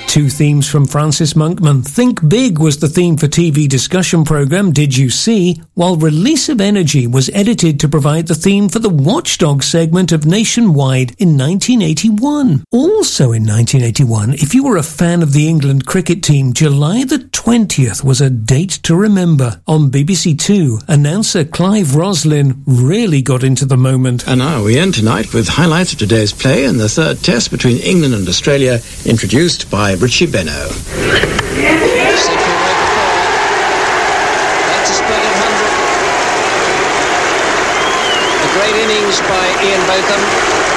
Two themes from Francis Monkman. Think Big was the theme for TV discussion programme Did You See, while Release of Energy was edited to provide the theme for the Watchdog segment of Nationwide in 1981. Also in 1981, if you were a fan of the England cricket team, July the 20th was a date to remember. On BBC Two, announcer Clive Roslin really got into the moment. And now we end tonight with highlights of today's play in the third test between England and Australia, introduced by Richie Beno. That's a splendid 100. A great innings by Ian Botham.